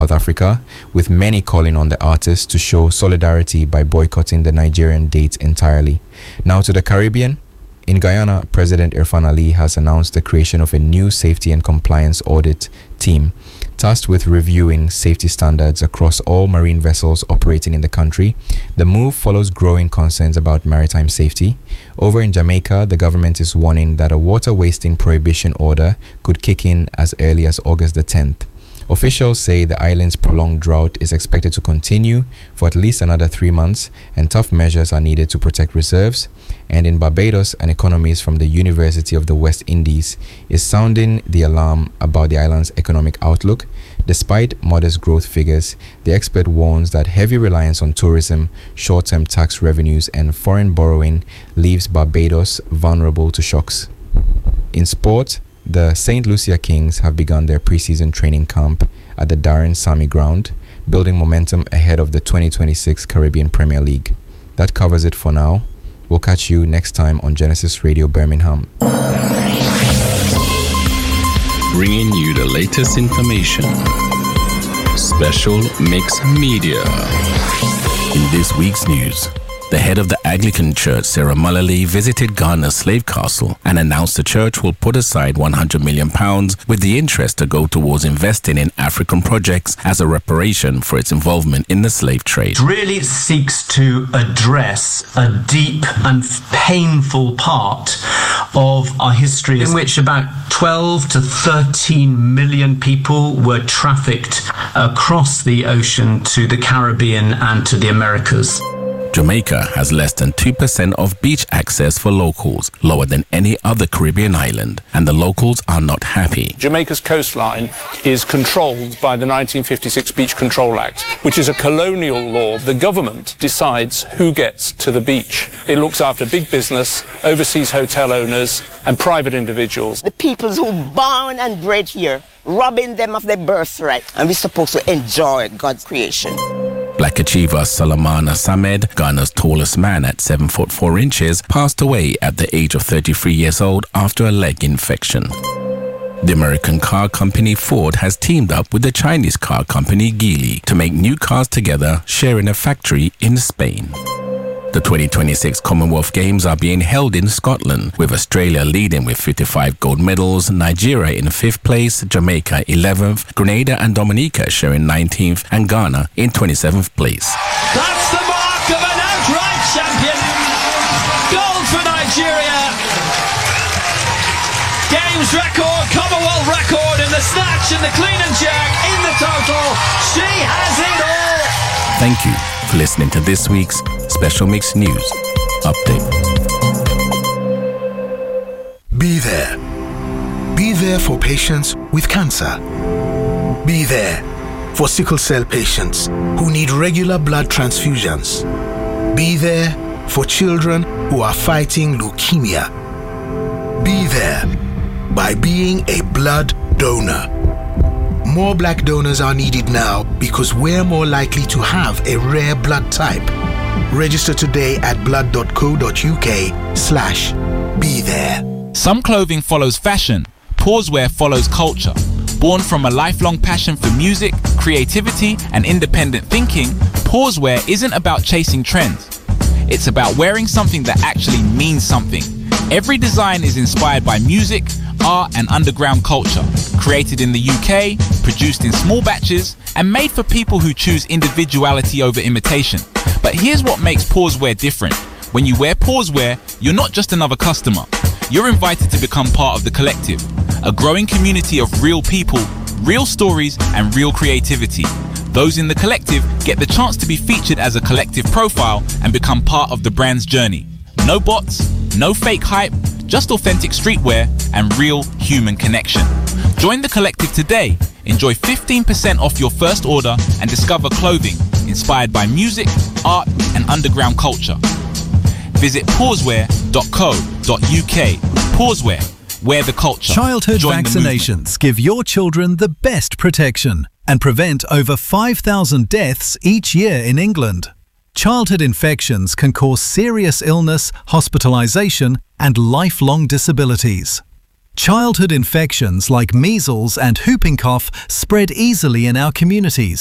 South Africa, with many calling on the artists to show solidarity by boycotting the Nigerian date entirely. Now to the Caribbean. In Guyana, President Irfan Ali has announced the creation of a new safety and compliance audit team tasked with reviewing safety standards across all marine vessels operating in the country. The move follows growing concerns about maritime safety. Over in Jamaica, the government is warning that a water wasting prohibition order could kick in as early as August the 10th. Officials say the island's prolonged drought is expected to continue for at least another 3 months, and tough measures are needed to protect reserves. And in Barbados, an economist from the University of the West Indies is sounding the alarm about the island's economic outlook. Despite modest growth figures, the expert warns that heavy reliance on tourism, short-term tax revenues, and foreign borrowing leaves Barbados vulnerable to shocks. In sport, the St. Lucia Kings have begun their preseason training camp at the Darren Sammy Ground, building momentum ahead of the 2026 Caribbean Premier League. That covers it for now. We'll catch you next time on Genesis Radio Birmingham. Bringing you the latest information. Special Mix Media. In this week's news, the head of the Anglican Church, Sarah Mullally, visited Ghana's slave castle and announced the church will put aside £100 million with the interest to go towards investing in African projects as a reparation for its involvement in the slave trade. It really seeks to address a deep and painful part of our history in which about 12 to 13 million people were trafficked across the ocean to the Caribbean and to the Americas. Jamaica has less than 2% of beach access for locals, lower than any other Caribbean island, and the locals are not happy. Jamaica's coastline is controlled by the 1956 Beach Control Act, which is a colonial law. The government decides who gets to the beach. It looks after big business, overseas hotel owners, and private individuals. The people who born and bred here, robbing them of their birthright, and we're supposed to enjoy God's creation. Black achiever Salamana Samed, Ghana's tallest man at 7'4", passed away at the age of 33 years old after a leg infection. The American car company Ford has teamed up with the Chinese car company Geely to make new cars together, sharing a factory in Spain. The 2026 Commonwealth Games are being held in Scotland, with Australia leading with 55 gold medals, Nigeria in 5th place, Jamaica 11th, Grenada and Dominica sharing 19th, and Ghana in 27th place. That's the mark of an outright champion. Gold for Nigeria. Games record, Commonwealth record in the snatch and the clean and jerk in the total. She has it all. Thank you for listening to this week's Special Mix News Update. Be there. Be there for patients with cancer. Be there for sickle cell patients who need regular blood transfusions. Be there for children who are fighting leukemia. Be there by being a blood donor. More black donors are needed now because we're more likely to have a rare blood type. Register today at blood.co.uk/be there. Some clothing follows fashion. Pausewear follows culture. Born from a lifelong passion for music, creativity, and independent thinking, Pausewear isn't about chasing trends. It's about wearing something that actually means something. Every design is inspired by music, art, and underground culture. Created in the UK, produced in small batches, and made for people who choose individuality over imitation. But here's what makes Pausewear different. When you wear Pausewear, you're not just another customer. You're invited to become part of the collective, a growing community of real people, real stories, and real creativity. Those in the collective get the chance to be featured as a collective profile and become part of the brand's journey. No bots, no fake hype, just authentic streetwear and real human connection. Join the collective today. Enjoy 15% off your first order and discover clothing inspired by music, art, and underground culture. Visit pausewear.co.uk. Pausewear, wear the culture. Childhood vaccinations give your children the best protection and prevent over 5,000 deaths each year in England. Childhood infections can cause serious illness, hospitalization, and lifelong disabilities. Childhood infections like measles and whooping cough spread easily in our communities.